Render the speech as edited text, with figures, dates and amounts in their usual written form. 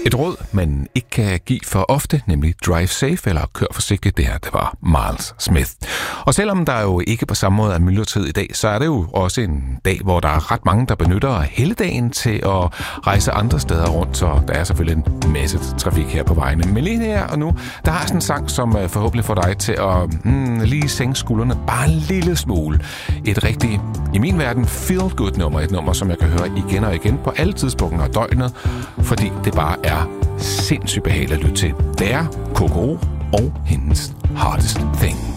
Et råd, man ikke kan give for ofte, nemlig drive safe eller kør forsigtigt, det var Miles Smith. Og selvom der jo ikke på samme måde er myldretid i dag, så er det jo også en dag, hvor der er ret mange, der benytter helligdagen til at rejse andre steder rundt, så der er selvfølgelig en masse trafik her på vejene. Men lige her og nu, der har sådan en sang, som forhåbentlig får dig til at lige sænke skuldrene bare en lille smule. Et rigtig, i min verden, feel-good nummer. Et nummer, som jeg kan høre igen og igen på alle tidspunkter af døgnet, fordi det bare er sindssygt behageligt at lytte til. Det er KKO og hendes Hardest Thing.